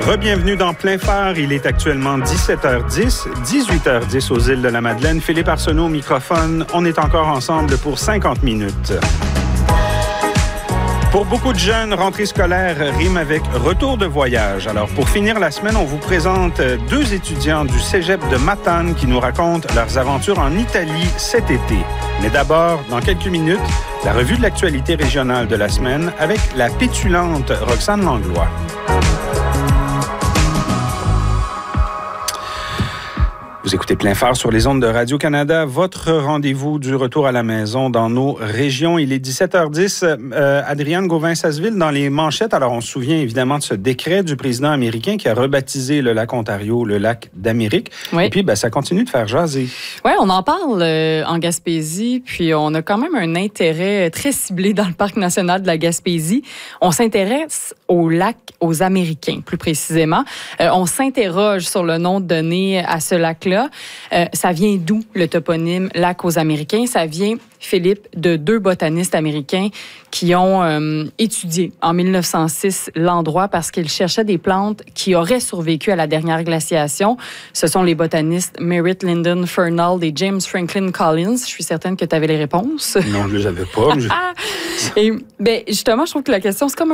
Bienvenue dans Plein Phare. Il est actuellement 17h10, 18h10 aux îles de la Madeleine. Philippe Arsenault au microphone. On est encore ensemble pour 50 minutes. Pour beaucoup de jeunes, rentrée scolaire rime avec retour de voyage. Alors, pour finir la semaine, on vous présente deux étudiants du cégep de Matane qui nous racontent leurs aventures en Italie cet été. Mais d'abord, dans quelques minutes, la revue de l'actualité régionale de la semaine avec la pétulante Roxane Langlois. Vous écoutez Plein Phare sur les ondes de Radio-Canada, votre rendez-vous du retour à la maison dans nos régions. Il est 17h10. Adrienne Gauvin-Sasseville dans les manchettes. Alors, on se souvient évidemment de ce décret du président américain qui a rebaptisé le lac Ontario le lac d'Amérique. Oui. Et puis, ça continue de faire jaser. Oui, on en parle en Gaspésie, puis on a quand même un intérêt très ciblé dans le Parc national de la Gaspésie. On s'intéresse au lac aux Américains, plus précisément. On s'interroge sur le nom donné à ce lac-là. Ça vient d'où, le toponyme lac aux Américains? Ça vient, Philippe, de deux botanistes américains qui ont étudié en 1906 l'endroit parce qu'ils cherchaient des plantes qui auraient survécu à la dernière glaciation. Ce sont les botanistes Merritt Lyndon Fernald et James Franklin Collins. Je suis certaine que tu avais les réponses. Non, je ne les avais pas. Et justement, je trouve que la question, c'est comme